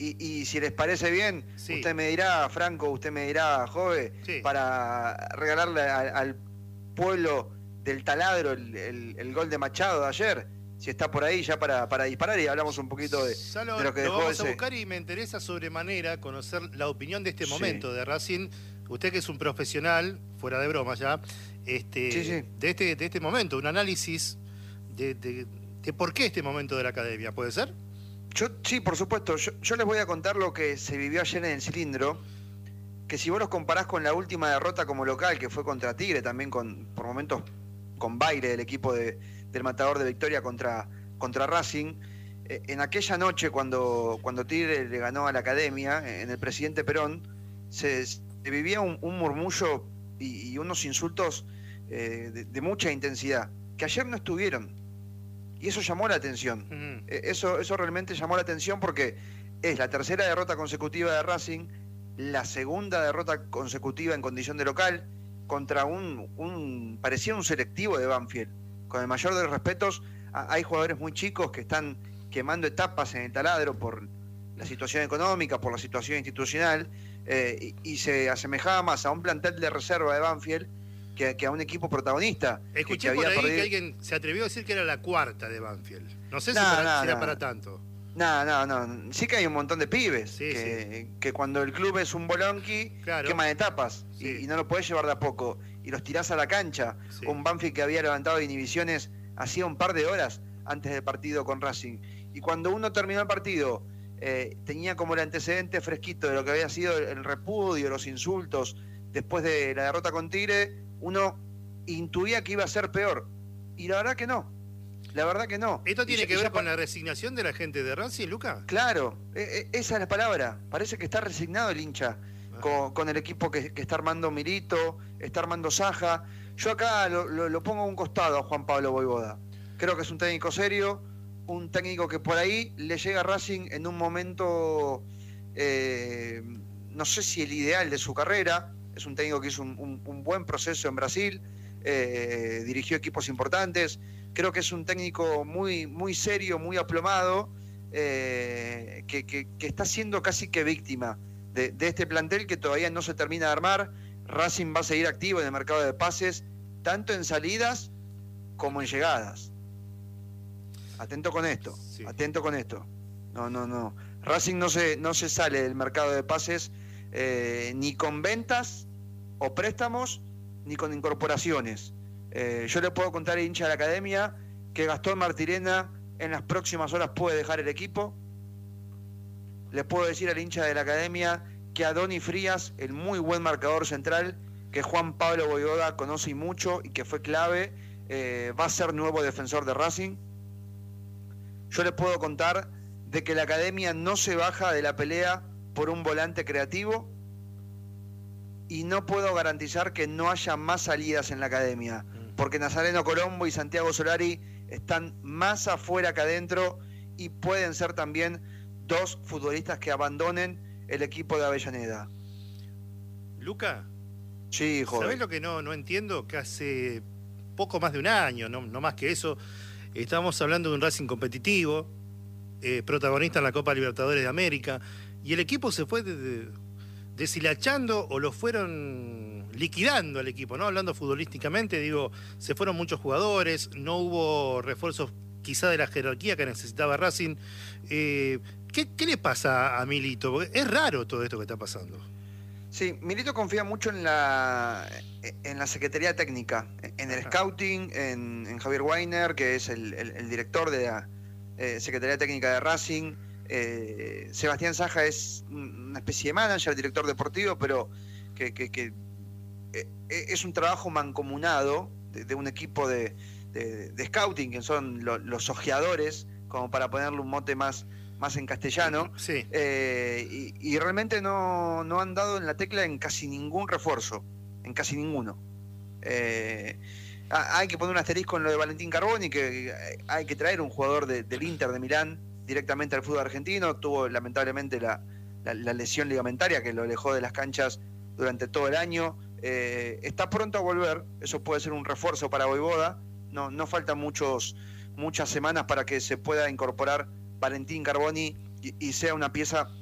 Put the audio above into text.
Y si les parece bien, Sí. usted me dirá, Franco, usted me dirá, Jove, Sí. para regalarle al pueblo del Taladro el gol de Machado de ayer, si está por ahí ya para disparar, y hablamos un poquito de Ya lo que lo dejó vamos a ese. buscar, y me interesa sobremanera conocer la opinión de este Sí. momento de Racing. Usted, que es un profesional, fuera de broma ya, Sí. de este momento, un análisis de por qué este momento de la academia, ¿puede ser? Sí, por supuesto. Yo les voy a contar lo que se vivió ayer en el Cilindro, que si vos los comparás con la última derrota como local, que fue contra Tigre, también por momentos con baile del equipo del Matador de Victoria contra Racing, en aquella noche cuando Tigre le ganó a la Academia, en el Presidente Perón, se vivía un murmullo y unos insultos de mucha intensidad, que ayer no estuvieron. Y eso llamó la atención. Eso realmente llamó la atención, porque es la tercera derrota consecutiva de Racing, la segunda derrota consecutiva en condición de local, contra parecía un selectivo de Banfield. Con el mayor de los respetos, hay jugadores muy chicos que están quemando etapas en el Taladro por la situación económica, por la situación institucional, y se asemejaba más a un plantel de reserva de Banfield que a un equipo protagonista. Escuché que por había ahí perdido... que alguien se atrevió a decir que era la cuarta de Banfield. No sé si era para tanto. No. Sí que hay un montón de pibes Sí. que cuando el club es un bolonqui, claro, queman etapas, sí. y no lo podés llevar de a poco. Y los tirás a la cancha. Sí. Un Banfield que había levantado inhibiciones hacía un par de horas antes del partido con Racing. Y cuando uno terminó el partido, tenía como el antecedente fresquito de lo que había sido el repudio, los insultos, después de la derrota con Tigre, uno intuía que iba a ser peor. Y la verdad que no. ¿Esto tiene que ver con la resignación de la gente de Racing, Luca? Claro, esa es la palabra. Parece que está resignado el hincha con el equipo que está armando Milito, está armando Saja. Yo acá lo pongo a un costado a Juan Pablo Vojvoda. Creo que es un técnico serio, un técnico que por ahí le llega a Racing en un momento, no sé si el ideal de su carrera. Es un técnico que hizo un buen proceso en Brasil, dirigió equipos importantes. Creo que es un técnico muy, muy serio, muy aplomado, que está siendo casi que víctima de este plantel que todavía no se termina de armar. Racing va a seguir activo en el mercado de pases, tanto en salidas como en llegadas. Atento con esto, sí. Atento con esto. No. Racing no se sale del mercado de pases, ni con ventas o préstamos, ni con incorporaciones. Yo le puedo contar al hincha de la academia que Gastón Martirena en las próximas horas puede dejar el equipo. Le puedo decir al hincha de la academia que a Donny Frías, el muy buen marcador central, que Juan Pablo Vojvoda conoce y mucho y que fue clave, va a ser nuevo defensor de Racing. Yo le puedo contar de que la academia no se baja de la pelea por un volante creativo, y no puedo garantizar que no haya más salidas en la academia, porque Nazareno Colombo y Santiago Solari están más afuera que adentro, y pueden ser también dos futbolistas que abandonen el equipo de Avellaneda. Luca, sí, joder. ¿Sabés lo que no entiendo? Que hace poco más de un año, no más que eso, estábamos hablando de un Racing competitivo, protagonista en la Copa Libertadores de América, y el equipo se fue deshilachando, o lo fueron liquidando al equipo, ¿no? Hablando futbolísticamente, digo, se fueron muchos jugadores, no hubo refuerzos quizá de la jerarquía que necesitaba Racing. ¿Qué le pasa a Milito? Porque es raro todo esto que está pasando. Sí, Milito confía mucho en la Secretaría Técnica, en el scouting, en Javier Weiner, que es el director de la Secretaría Técnica de Racing. Sebastián Saja es una especie de manager, director deportivo, pero que es un trabajo mancomunado de un equipo de scouting, que son los ojeadores, como para ponerle un mote más en castellano. Sí. Y realmente no han dado en la tecla en casi ningún refuerzo, en casi ninguno. Hay que poner un asterisco en lo de Valentín Carboni, que hay que traer un jugador del Inter de Milán directamente al fútbol argentino. Tuvo lamentablemente la lesión ligamentaria que lo alejó de las canchas durante todo el año. Está pronto a volver, eso puede ser un refuerzo para Vojvoda. No faltan muchas semanas para que se pueda incorporar Valentín Carboni y sea una pieza